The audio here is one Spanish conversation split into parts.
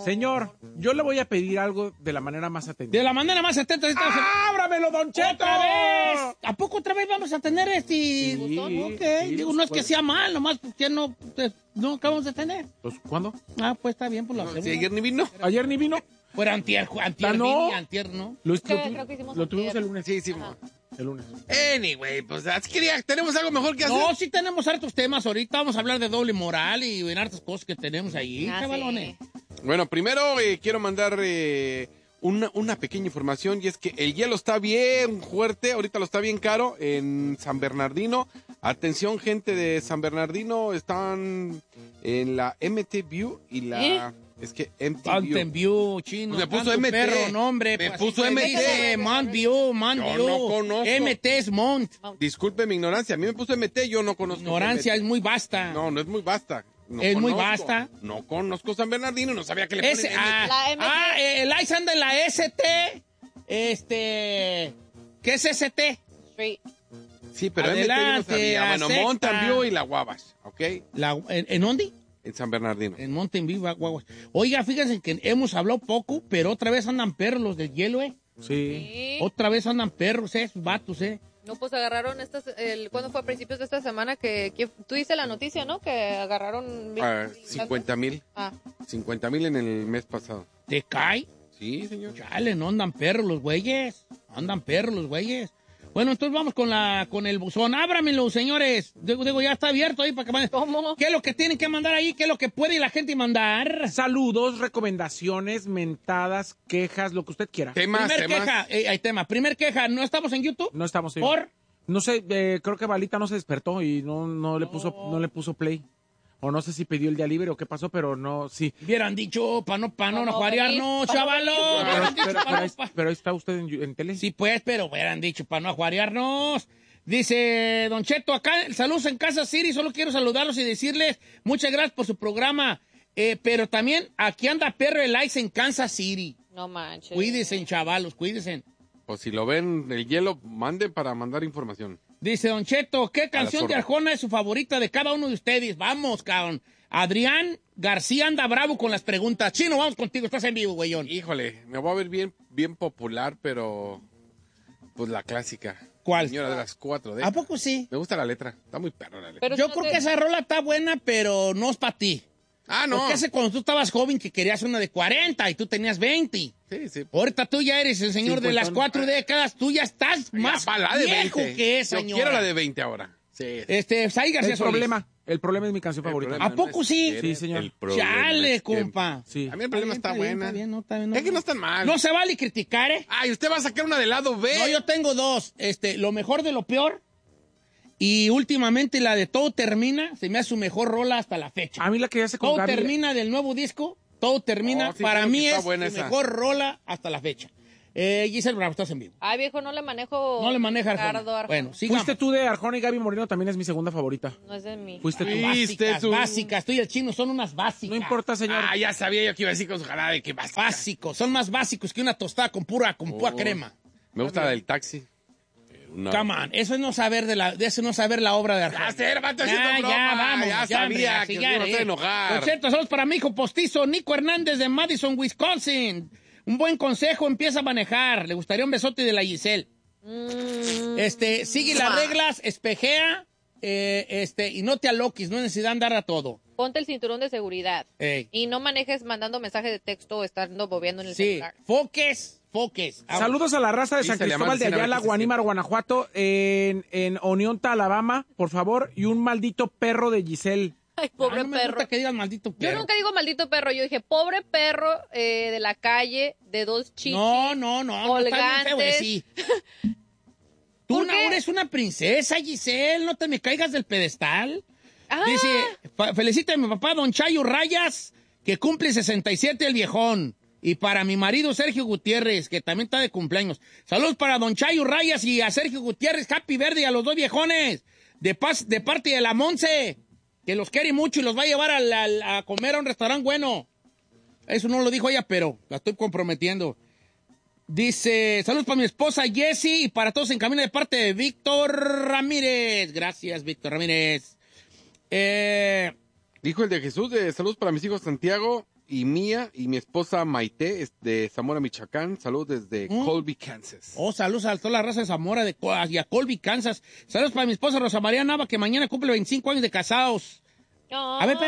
Señor, yo le voy a pedir algo de la manera más atenta. De la manera más atenta. ¡Ábramelo, Don Cheto! ¡Otra vez! ¿A poco otra vez vamos a tener Sí, Ok, sí, digo, no es que sea mal, nomás porque no acabamos de tener. Pues, ¿cuándo? Pues está bien, pues lo hacemos. Si ayer ni vino. ¿Ayer ni vino? Fuera antier, no. antier, ¿no? Creo que hicimos lo tuvimos antier. el lunes. Sí, sí. El lunes. Anyway, pues así quería, tenemos algo mejor que hacer. No, sí tenemos hartos temas ahorita. Vamos a hablar de doble moral y en hartas cosas que tenemos ahí, chavalones. Sí. Bueno, primero quiero mandar una pequeña información y es que el hielo está bien fuerte, ahorita lo está bien caro en San Bernardino. Atención, gente de San Bernardino, están en la MT View y la... Es que Mountain View, chino. Me puso tanto MT. Perro, nombre, Me pues, puso así se MT. dice, Mount View, Mount Yo View. no conozco. MT es Mount. Disculpe mi ignorancia, a mí me puso MT, yo no conozco. Ignorancia MT. es muy vasta. No, no es muy vasta. No Es muy conozco. vasta. No conozco San Bernardino, no sabía que le ponen MT. La MT. El ICE anda en la ST. ¿Qué es ST? Street. Sí, pero Adelante, MT yo no sabía. Bueno, acepta. Mountain View y la Guavas, ¿ok? ¿En dónde? En San Bernardino. En Mountain View, guaguas. Oiga, fíjense que hemos hablado poco, pero otra vez andan perros los del hielo, Sí. Sí. Otra vez andan perros, esos vatos, No, pues agarraron ¿cuándo fue? A principios de esta semana que tú dices la noticia, ¿no? Que agarraron... 50,000. Ah. 50,000 en el mes pasado. ¿Te cae? Sí, señor. Chale, no andan perros los güeyes. Andan perros los güeyes. Bueno, entonces vamos con el buzón. Ábramelo, señores. Digo, ya está abierto ahí para que manden. ¿Cómo? ¿Qué es lo que tienen que mandar ahí? ¿Qué es lo que puede la gente mandar? Saludos, recomendaciones, mentadas, quejas, lo que usted quiera. Temas. Queja. Hay tema. Primer queja. ¿No estamos en YouTube? No estamos en... ¿Por? No sé, creo que Balita no se despertó y no le puso play. O no sé si pidió el día libre o qué pasó, pero no, sí. Hubieran dicho, pa' no juarearnos, pa' no chavalos. Pero ahí está usted en tele. Sí, pues, pero hubieran dicho, pa' no juarearnos. Dice Don Cheto, acá, saludos en Kansas City, solo quiero saludarlos y decirles muchas gracias por su programa. Pero también aquí anda perro el ice en Kansas City. No manches. Cuídense, chavalos, cuídense. Pues si lo ven, el hielo, mande para mandar información. Dice Don Cheto, ¿qué canción de zorra. Arjona es su favorita de cada uno de ustedes? Vamos, cabrón. Adrián García anda bravo con las preguntas. Chino, vamos contigo, estás en vivo, güeyón. Híjole, me voy a ver bien popular, pero pues la clásica. ¿Cuál? Señora de las 4D. ¿A poco sí? Me gusta la letra, está muy perro la letra. Pero Yo si no creo te- que esa rola está buena, pero no es para ti. Ah, no. Porque ese cuando tú estabas joven que querías una de 40 y tú tenías 20. Sí. Ahorita tú ya eres el señor de las 4 décadas, tú ya estás más Ya, pa' la de viejo 20. que esa, Yo señora. quiero la de 20 ahora. Sí. Sai García El Solís. problema es mi canción favorita. problema ¿A poco sí? Sí, señor. El problema Chale, es que- compa. Sí. A mí el problema está buena. Está bien, no, está bien, Es que no están mal. No se vale criticar, ¿eh? Ay, usted va a sacar una de lado B. No, yo tengo dos. Lo mejor de lo peor. Y últimamente la de Todo Termina se me hace su mejor rola hasta la fecha. A mí la que ya se con Todo Gaby- Termina del nuevo disco. Todo Termina. Oh, sí, para creo mí que está es buena su esa. mejor rola hasta la fecha. Giselle Bravo, estás en vivo. Ay, viejo, no le manejo... No le maneja Ricardo Arjona. Arjona. Bueno, sigamos. Fuiste tú de Arjona y Gaby Moreno, también es mi segunda favorita. No es de mí. Fuiste tú. Básicas, tú. básicas. Tú y el chino son unas básicas. No importa, señor. Ah, ya sabía yo que iba a decir con su jarabe que vas. Básicos. Son más básicos que una tostada con pura Oh. crema. Me gusta la del taxi. No. Come on. Eso es no saber eso es no saber la obra de Arjona. Ya sé, hermano, estoy haciendo broma. Ya, vamos. Ya sabía que ya, me iba a enojar. Lo siento, saludos para mi hijo postizo, Nico Hernández de Madison, Wisconsin. Un buen consejo, empieza a manejar. Le gustaría un besote de la Giselle. Sigue las reglas, espejea, y no te aloques, no hay necesidad de andar a todo. Ponte el cinturón de seguridad. Ey. Y no manejes mandando mensajes de texto o estando bobeando en el Sí, celular. foques. Saludos a la raza de Sí, San se le llama Cristóbal de así, a ver Ayala, qué se Guanímaro, siente. Guanajuato, en Onionta, Alabama, por favor, y un maldito perro de Giselle. Ay, pobre no me perro. gusta que digas maldito Yo perro. nunca digo maldito perro, yo dije pobre perro de la calle, de dos chichis. No, colgantes. está bien feo, sí. Tú ¿Por qué? eres una princesa, Giselle, no te me caigas del pedestal. Ah. Dice, felicita a mi papá, don Chayo Rayas, que cumple 67 el viejón. Y para mi marido Sergio Gutiérrez, que también está de cumpleaños. Saludos para don Chayo Rayas y a Sergio Gutiérrez, Happy Verde, y a los dos viejones. De parte de la Monse, que los quiere mucho y los va a llevar a comer a un restaurante bueno. Eso no lo dijo ella, pero la estoy comprometiendo. Dice, saludos para mi esposa Jessie y para todos en camino de parte de Víctor Ramírez. Gracias, Víctor Ramírez. Dijo el de Jesús, saludos para mis hijos Santiago y mía y mi esposa Maite es de Zamora, Michoacán. Saludos desde Colby, Kansas. Oh, saludos a toda la raza de Zamora y a Colby, Kansas. Saludos para mi esposa Rosa María Nava, que mañana cumple 25 años de casados. Oh. A ver,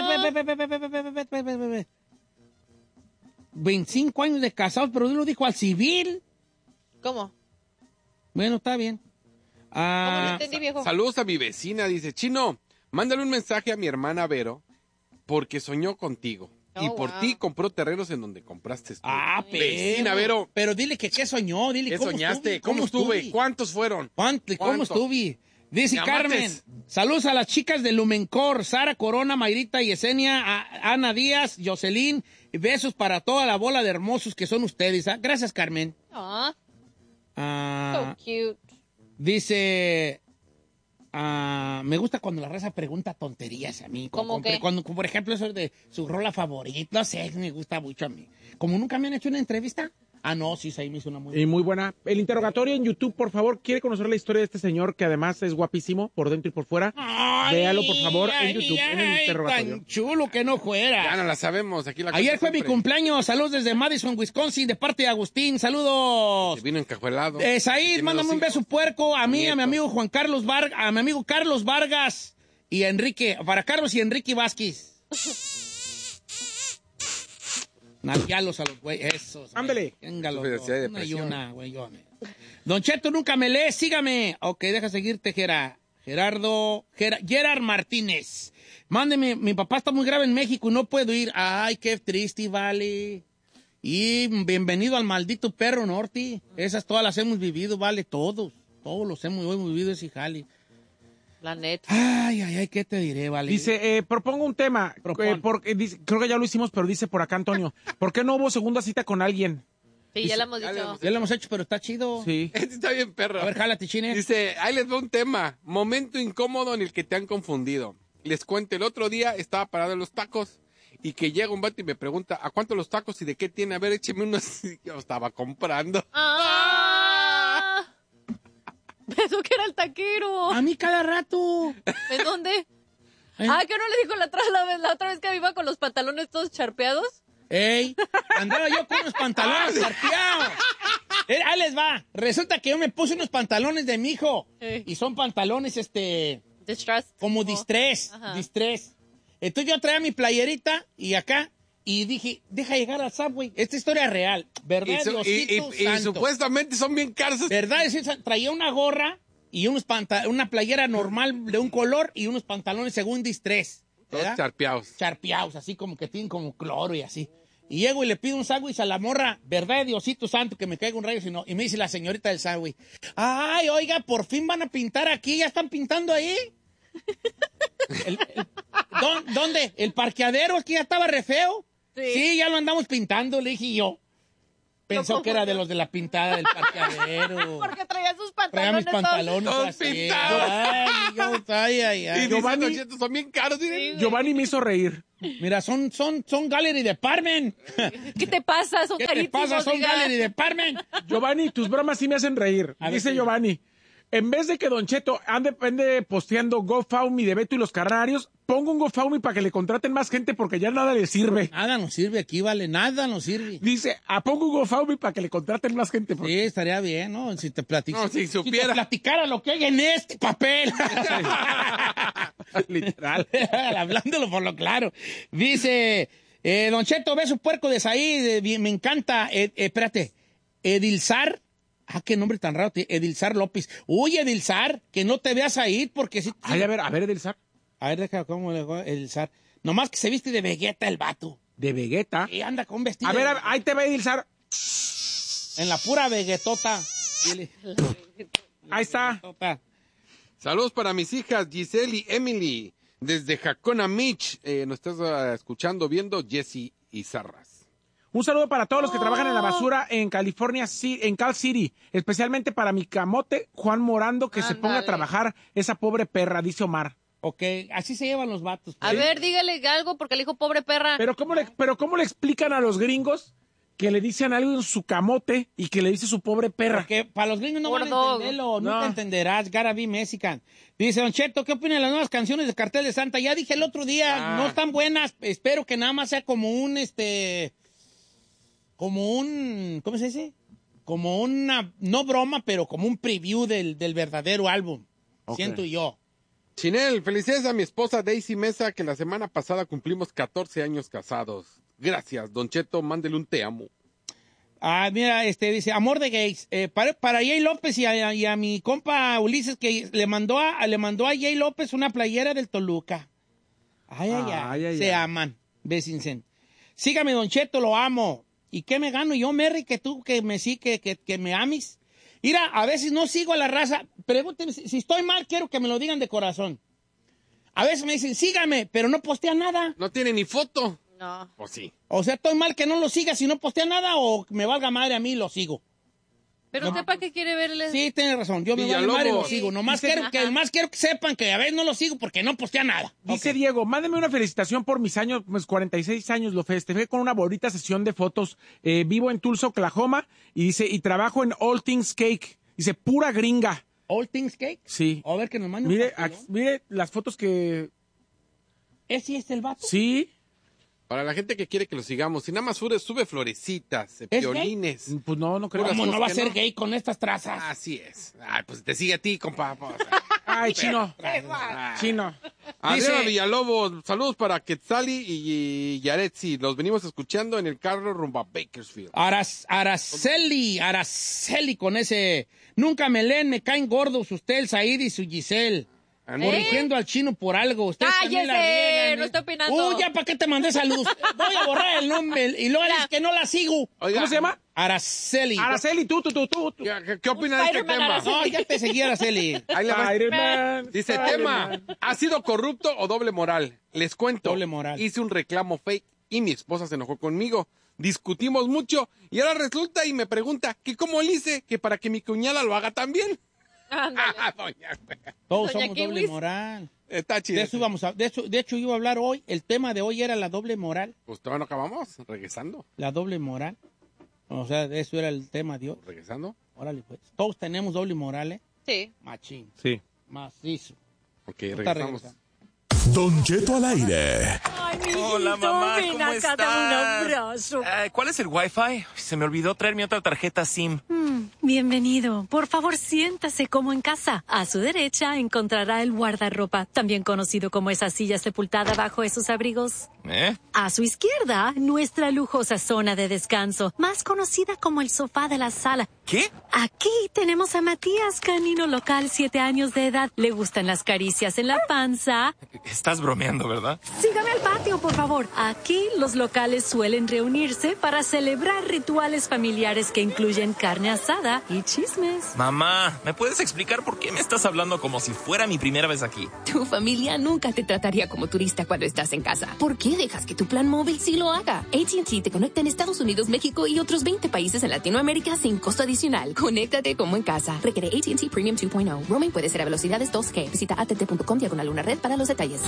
25 años de casados, pero él lo dijo al civil. ¿Cómo? Bueno, está bien. ¿Cómo no entendí, viejo? Saludos a mi vecina, dice, Chino, mándale un mensaje a mi hermana Vero, porque soñó contigo. Y Oh, por wow. ti compró terrenos en donde compraste tú. pero, Vecina, Vero. pero dile que qué soñó, dile ¿Qué cómo soñaste? estuve, ¿Cómo estuve? ¿Cuántos fueron? ¿Cómo ¿Cuántos? estuve? Dice ¿Me Carmen, amates? saludos a las chicas de Lumencor, Sara Corona, Mayrita Yesenia, Ana Díaz, Jocelyn, y besos para toda la bola de hermosos que son ustedes. ¿Ah? Gracias, Carmen. Aw, Ah, so cute. dice, me gusta cuando la raza pregunta tonterías a mí. ¿Cómo qué? Cuando, por ejemplo, eso de su rola favorita, no sé, me gusta mucho a mí. Como nunca me han hecho una entrevista. Ah, no, sí, ahí me hizo una muy Y muy buena. El interrogatorio en YouTube, por favor, quiere conocer la historia de este señor que además es guapísimo por dentro y por fuera. Véalo, por favor, en YouTube, en el interrogatorio. Tan chulo que no fuera. Ya no la sabemos. Aquí la Ayer cuenta fue mi siempre. cumpleaños. Saludos desde Madison, Wisconsin, de parte de Agustín. Saludos. Se vino encajuelado. Said, Tiene mándame dos un beso hijos. puerco a mí, a mi Nieto. amigo a mi amigo Carlos Vargas y a Enrique, para Carlos y Enrique Vázquez. Nalguealos a los güey, esos. Ándale. Venga, los Sufre de dos. ansiedad y Una y depresión. una, güey. Don Cheto, nunca me lee, sígame. Ok, deja seguirte, Gerard Martínez. Mándeme, mi papá está muy grave en México y no puedo ir. Ay, qué triste, vale. Y bienvenido al maldito perro norte. Esas todas las hemos vivido, vale, todos los hemos vivido ese jale. La neta. Ay, ¿qué te diré, vale? Dice, propongo un tema. Propon. Creo que ya lo hicimos, pero dice por acá Antonio. ¿Por qué no hubo segunda cita con alguien? Sí, ya lo hemos ya le dicho. hemos- Ya lo hemos hecho, pero está chido. Sí. Este está bien, perro. A ver, jálate, chine. Dice, ahí les va un tema. Momento incómodo en el que te han confundido. Les cuento, el otro día estaba parado en los tacos y que llega un vato y me pregunta, ¿a cuánto los tacos y de qué tiene? A ver, écheme unos. Yo estaba comprando. ¡Ah! Pensó que era el taquero. A mí cada rato. ¿En dónde? ¿Eh? Ah, que no le dijo la otra vez que iba con los pantalones todos charpeados. Ey, andaba yo con unos pantalones zarpeados. Ahí les va. Resulta que yo me puse unos pantalones de mi hijo. Ey. Y son pantalones, Distressed. como Oh. distress. Ajá. Distress. Entonces yo traía mi playerita y acá. Y dije, deja llegar al Subway. Esta historia es real. ¿Verdad, Diosito Y santo? supuestamente son bien caros. ¿Verdad? Traía una gorra y una playera normal de un color y unos pantalones según distress. Todos ¿Verdad? charpeados. Charpeados, así como que tienen como cloro y así. Y llego y le pido un sándwich a la morra, ¿verdad, Diosito santo, que me caiga un rayo? Si no. Y me dice la señorita del sándwich, ay, oiga, por fin van a pintar aquí, ¿ya están pintando ahí? ¿Dónde? ¿El parqueadero aquí ya estaba re feo? Sí, ya lo andamos pintando, le dije yo. Pensó que era de los de la pintada del parqueadero. Porque traía sus Traía mis pantalones. pantalones todos así. pintados. Ay. Y dice, Giovanni- "Don Cheto, son bien caros. miren". Giovanni me hizo reír. Mira, son Gallery Department. ¿Qué te pasa? Son ¿Qué te carísimos. pasa? Son diga. Gallery Department. Giovanni, tus bromas sí me hacen reír. A ver, Dice sí. Giovanni, en vez de que Don Cheto ande posteando GoFundMe de Beto y los Carrarios, pongo un GoFundMe para que le contraten más gente porque ya nada le sirve. Nada nos sirve aquí, vale. Nada nos sirve. Dice, pongo un GoFundMe para que le contraten más gente. porque- Sí, estaría bien, ¿no? Si te platicara. No, si supiera. te platicara lo que hay en este papel. Literal. Hablándolo por lo claro. Dice, Don Cheto, beso puerco de Saí, me encanta. Espérate, Edilzar. Ah, qué nombre tan raro. Edilzar López. Uy, Edilzar, que no te veas ahí porque si... Ay, a ver, Edelzar. A ver, deja cómo le va Edilzar. Nomás que se viste de Vegeta el vato. De Vegeta. Y anda con vestido. A ver, ahí te va Edelzar. En la pura Vegetota. Dile. Ahí está. Vegetota. Saludos para mis hijas Giselle y Emily. Desde Jacona Mitch. Nos estás escuchando, viendo Jesse y Sarras. Un saludo para todos los que trabajan en la basura en California, en Cal City. Especialmente para mi camote, Juan Morando, que se ponga a Ándale. trabajar esa pobre perra, dice Omar. Ok, así se llevan los vatos. A pues. ver, dígale algo porque le dijo pobre perra. Pero ¿cómo le explican a los gringos que le dicen algo en su camote y que le dice su pobre perra. Porque para los gringos no van a Gordo. entenderlo, nunca No. entenderás, gotta be Mexican. Dice, Don Cheto, ¿qué opina de las nuevas canciones de Cartel de Santa? Ya dije el otro día, no están buenas, espero que nada más sea como un, ¿cómo se dice? Como una, no broma, pero como un preview del verdadero álbum, siento yo. Chinel, felicidades a mi esposa Daisy Mesa, que la semana pasada cumplimos 14 años casados. Gracias, Don Cheto, mándele un te amo. Ah, mira, dice, amor de gays. Para Jay López y a mi compa Ulises, que le mandó a Jay López una playera del Toluca. Ay, se aman. Besinsen. Sígame, Don Cheto, lo amo. ¿Y qué me gano yo, Merry, que tú que me ames? Mira, a veces no sigo a la raza. Pregúnteme, si estoy mal, quiero que me lo digan de corazón. A veces me dicen, sígame, pero no postea nada. No tiene ni foto. No. ¿O sí? O sea, estoy mal que no lo siga si no postea nada o me valga madre a mí lo sigo. Pero usted para qué quiere verle. Sí, tiene razón. Yo me vale Villalobos. madre y lo sigo. Nomás Dice- quiero que sepan que a veces no lo sigo porque no postea nada. Dice Ok. Diego, mándeme una felicitación por mis años, mis 46 años, lo festejé con una bonita sesión de fotos. Vivo en Tulsa, Oklahoma, y dice, y trabajo en All Things Cake. Dice, pura gringa. All Things Cake. Sí. A ver que nos mande Mire, un pastelón. mire las fotos que... ¿Ese es el vato? Sí, Para la gente que quiere que lo sigamos, si nada más sube florecitas, gay? violines. pues no creo. Puras ¿Cómo no cosas va a que ser no. gay con estas trazas? Así es. Ay, pues te sigue a ti, compa. Ay, chino. Chino. Adriana Dice- Villalobos, saludos para Quetzali y Yaretsi. Los venimos escuchando en el carro rumbo a Bakersfield. Araceli con ese. Nunca me leen, me caen gordos usted, el Said y su Giselle. Corrigiendo al chino por algo. Ustedes también la ¡Cállese! riegan, No estoy opinando. Ya, ¿para qué te mandé saludos? Voy a borrar el nombre y luego dices que no la sigo. Oiga, ¿Cómo se llama? Araceli. Araceli, tú. ¿Qué opina de este Spider-Man tema? Araceli. No, ya te seguí, Araceli. Ahí le va. Spider-Man. Dice, Spider-Man. tema, ¿ha sido corrupto o doble moral? Les cuento. Doble moral. Hice un reclamo fake y mi esposa se enojó conmigo. Discutimos mucho y ahora resulta y me pregunta que cómo le hice que para que mi cuñada lo haga también. Ándale. Doña, Todos Doña somos doble Kiwis. moral. está De chido. eso íbamos a, de hecho, iba a hablar hoy. El tema de hoy era la doble moral. Pues todavía no acabamos. Regresando. La doble moral. O sea, eso era el tema de hoy. Regresando. Órale, pues. Todos tenemos doble moral, ¿eh? Sí. Machín. Sí. Macizo. Ok, Está regresamos. regresando. Don Cheto al aire. Ay, mijito, Hola, mamá, ven ¿cómo acá, estás? dame un abrazo. ¿Cuál es el Wi-Fi? Se me olvidó traer mi otra tarjeta SIM. Bienvenido. Por favor, siéntase como en casa. A su derecha encontrará el guardarropa, también conocido como esa silla sepultada bajo esos abrigos. ¿Eh? A su izquierda, nuestra lujosa zona de descanso, más conocida como el sofá de la sala. ¿Qué? Aquí tenemos a Matías, canino local, 7 años de edad. Le gustan las caricias en la panza. Estás bromeando, ¿verdad? Sígame al patio, por favor. Aquí los locales suelen reunirse para celebrar rituales familiares que incluyen carne asada y chismes. Mamá, ¿me puedes explicar por qué me estás hablando como si fuera mi primera vez aquí? Tu familia nunca te trataría como turista cuando estás en casa. ¿Por qué dejas que tu plan móvil sí lo haga? AT&T te conecta en Estados Unidos, México y otros 20 países en Latinoamérica sin costo adicional. Conéctate como en casa. Requiere AT&T Premium 2.0. Roaming puede ser a velocidades 2G. Visita att.com/red para los detalles.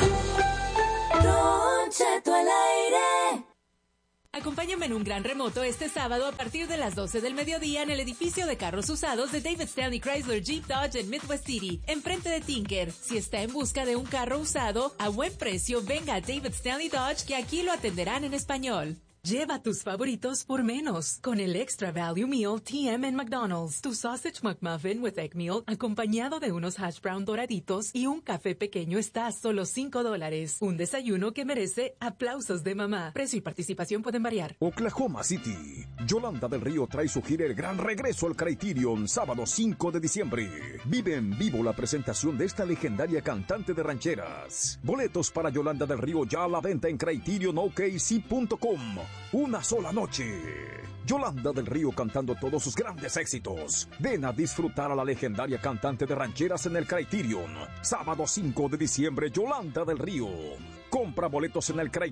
Acompáñame en un gran remoto este sábado a partir de las 12 del mediodía en el edificio de carros usados de David Stanley Chrysler Jeep Dodge en Midwest City, enfrente de Tinker. Si está en busca de un carro usado a buen precio, venga a David Stanley Dodge, que aquí lo atenderán en español. Lleva tus favoritos por menos con el Extra Value Meal TM en McDonald's. Tu Sausage McMuffin with Egg Meal acompañado de unos hash brown doraditos y un café pequeño está a solo $5. Un desayuno que merece aplausos de mamá. Precio y participación pueden variar. Oklahoma City. Yolanda del Río trae su gira El Gran Regreso al Criterion, sábado 5 de diciembre. Vive en vivo la presentación de esta legendaria cantante de rancheras. Boletos para Yolanda del Río ya a la venta en CriterionOKC.com. Una sola noche. Yolanda del Río cantando todos sus grandes éxitos. Ven a disfrutar a la legendaria cantante de rancheras en el Criterion. Sábado 5 de diciembre, Yolanda del Río. Compra boletos en el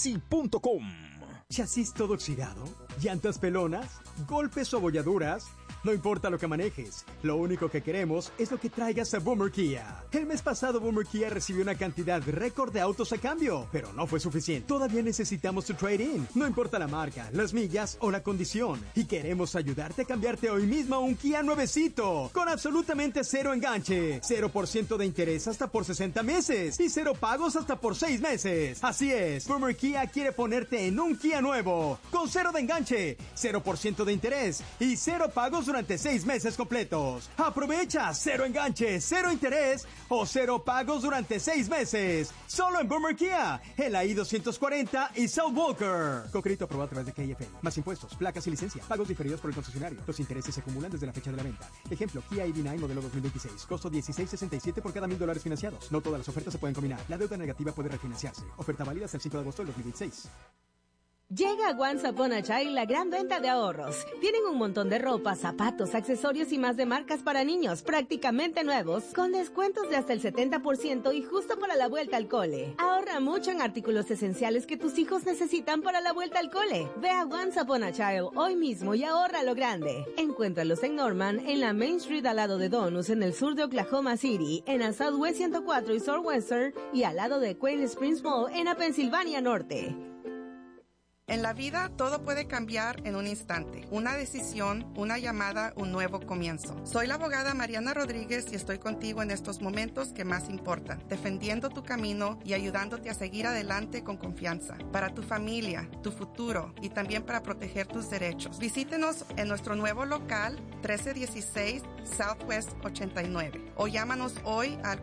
CriterionOKC.com. ¿Chasis todo oxidado? ¿Llantas pelonas? ¿Golpes o abolladuras? No importa lo que manejes, lo único que queremos es lo que traigas a Boomer Kia. El mes pasado Boomer Kia recibió una cantidad récord de autos a cambio, pero no fue suficiente. Todavía necesitamos tu trade-in. No importa la marca, las millas o la condición. Y queremos ayudarte a cambiarte hoy mismo a un Kia nuevecito, con absolutamente cero enganche, 0% de interés hasta por 60 meses y 0 pagos hasta por 6 meses. Así es, Boomer Kia quiere ponerte en un Kia nuevo, con 0 de enganche, 0% de interés y 0 pagos durante 6 meses completos. Aprovecha 0 enganche, 0 interés o 0 pagos durante 6 meses. Solo en Boomer Kia, en la I-240 y South Walker. Con crédito aprobado a través de KFL. Más impuestos, placas y licencia. Pagos diferidos por el concesionario. Los intereses se acumulan desde la fecha de la venta. Ejemplo, Kia EV9 modelo 2026. Costo $16.67 por cada $1,000 financiados. No todas las ofertas se pueden combinar. La deuda negativa puede refinanciarse. Oferta válida hasta el 5 de agosto del 2026. Llega a Once Upon a Child la gran venta de ahorros. Tienen un montón de ropa, zapatos, accesorios y más de marcas para niños, prácticamente nuevos, con descuentos de hasta el 70% y justo para la vuelta al cole. Ahorra mucho en artículos esenciales que tus hijos necesitan para la vuelta al cole. Ve a Once Upon a Child hoy mismo y ahorra lo grande. Encuéntralos en Norman, en la Main Street al lado de Donus, en el sur de Oklahoma City, en la Southwest 104 y Southwestern, y al lado de Quail Springs Mall, en la Pensilvania Norte. En la vida todo puede cambiar en un instante. Una decisión, una llamada, un nuevo comienzo. Soy la abogada Mariana Rodríguez y estoy contigo en estos momentos que más importan, defendiendo tu camino y ayudándote a seguir adelante con confianza. Para tu familia, tu futuro y también para proteger tus derechos. Visítenos en nuestro nuevo local 1316 Southwest 89 o llámanos hoy al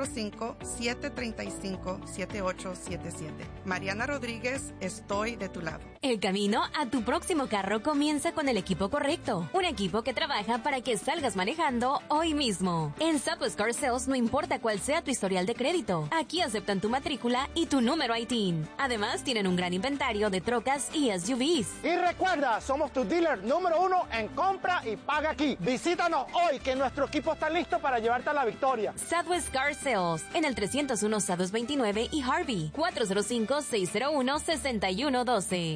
405-735-7877. Mariana Rodríguez, estoy de tu lado. El camino a tu próximo carro comienza con el equipo correcto. Un equipo que trabaja para que salgas manejando hoy mismo. En Southwest Car Sales no importa cuál sea tu historial de crédito. Aquí aceptan tu matrícula y tu número ITIN. Además, tienen un gran inventario de trocas y SUVs. Y recuerda, somos tu dealer número 1 en compra y paga aquí. Visítanos hoy que nuestro equipo está listo para llevarte a la victoria. Southwest Car Sales en el 301 Southwest 29 y Harvey. 405-601-6112.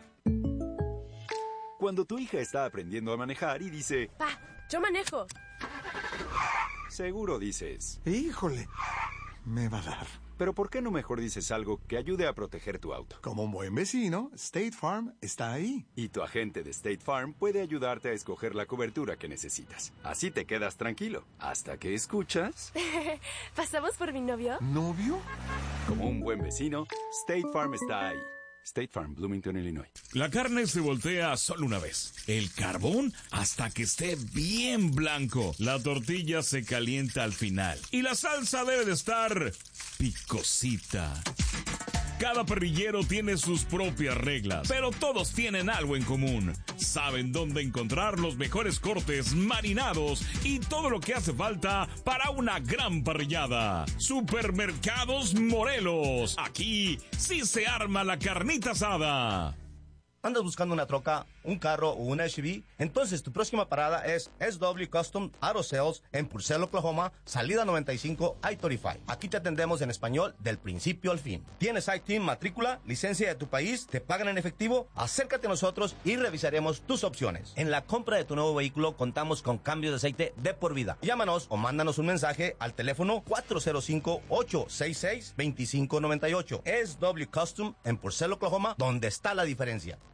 Cuando tu hija está aprendiendo a manejar y dice... Pa, yo manejo. Seguro dices... Híjole, me va a dar. Pero ¿por qué no mejor dices algo que ayude a proteger tu auto? Como un buen vecino, State Farm está ahí. Y tu agente de State Farm puede ayudarte a escoger la cobertura que necesitas. Así te quedas tranquilo, hasta que escuchas... ¿Pasamos por mi novio? ¿Novio? Como un buen vecino, State Farm está ahí. State Farm, Bloomington, Illinois. La carne se voltea solo una vez. El carbón hasta que esté bien blanco. La tortilla se calienta al final. Y la salsa debe de estar picosita. Cada parrillero tiene sus propias reglas, pero todos tienen algo en común. Saben dónde encontrar los mejores cortes marinados y todo lo que hace falta para una gran parrillada. Supermercados Morelos. Aquí sí se arma la carnita asada. ¿Andas buscando una troca, un carro o una SUV? Entonces tu próxima parada es SW Custom Auto Sales en Purcell, Oklahoma, salida 95 I-35. Aquí te atendemos en español del principio al fin. ¿Tienes ITIN, matrícula, licencia de tu país? ¿Te pagan en efectivo? Acércate a nosotros y revisaremos tus opciones. En la compra de tu nuevo vehículo contamos con cambio de aceite de por vida. Llámanos o mándanos un mensaje al teléfono 405-866-2598. SW Custom en Purcell, Oklahoma, donde está la diferencia.